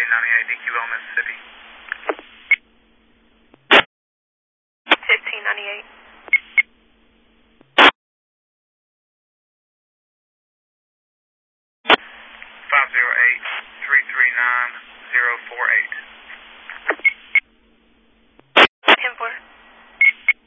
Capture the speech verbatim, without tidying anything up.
ninety-eight D Q L, Mississippi. fifteen ninety-eight. five zero eight, three three nine, zero four eight.